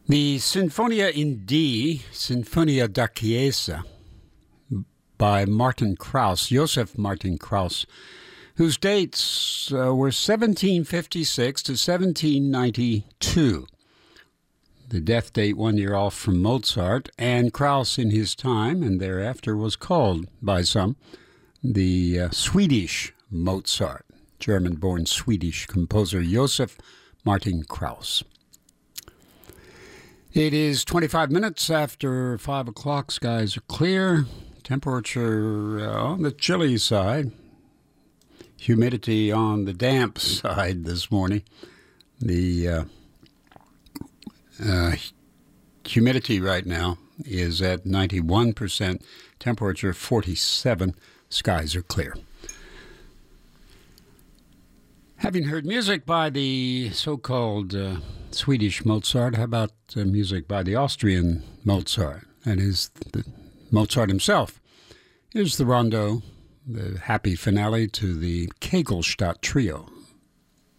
The Sinfonia in D, Sinfonia da Chiesa, by Martin Krauss, Joseph Martin Krauss, whose dates were 1756 to 1792. The death date 1 year off from Mozart, and Krauss in his time and thereafter was called by some the Swedish Mozart, German-born Swedish composer Joseph Martin Krauss. It is 25 minutes after 5 o'clock. Skies are clear. Temperature on the chilly side. Humidity on the damp side this morning. The humidity right now is at 91%. Temperature 47. Skies are clear. Having heard music by the so-called Swedish Mozart, how about music by the Austrian Mozart? That is the Mozart himself. Here's the rondo, the happy finale to the Kegelstadt Trio.